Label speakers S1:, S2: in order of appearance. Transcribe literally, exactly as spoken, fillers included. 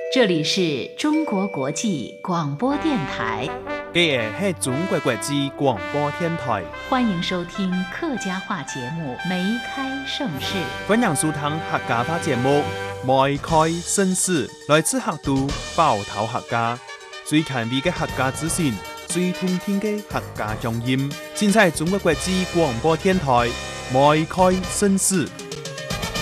S1: 这里是中国国际广播电台。
S2: 这个是中国国际广播电台，
S1: 欢迎收听客家话节目《梅开盛世》。
S2: 欢迎收听客家话节目《梅开盛世》，来自客都包头客家，最权威的客家资讯，最通听的客家乡音，尽在中国国际广播电台《梅开盛世》。